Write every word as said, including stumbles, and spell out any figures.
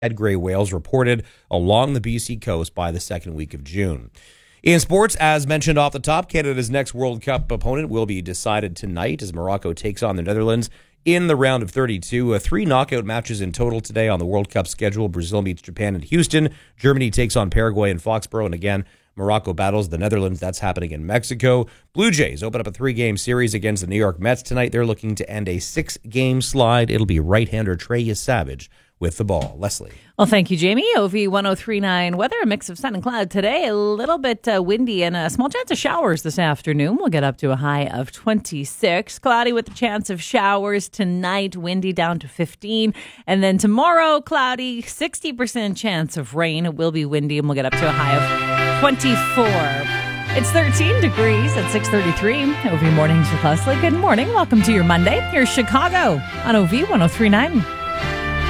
gray whales reported along the B C coast by the second week of June. In sports, as mentioned off the top, Canada's next World Cup opponent will be decided tonight as Morocco takes on the Netherlands in the round of thirty-two. Uh, three knockout matches in total today on the World Cup schedule. Brazil meets Japan in Houston. Germany takes on Paraguay in Foxborough. And again, Morocco battles the Netherlands. That's happening in Mexico. Blue Jays open up a three-game series against the New York Mets tonight. They're looking to end a six-game slide. It'll be right-hander Trey Savage with the ball. Leslie. Well, thank you, Jamie. O V ten thirty-nine weather, a mix of sun and cloud today, a little bit uh, windy and a small chance of showers this afternoon. We'll get up to a high of twenty-six. Cloudy with a chance of showers tonight, windy down to fifteen. And then tomorrow, cloudy, sixty percent chance of rain. It will be windy and we'll get up to a high of twenty-four. It's thirteen degrees at six thirty-three. O V Mornings with Leslie. Good morning. Welcome to your Monday. Here's Chicago on O V ten thirty-nine.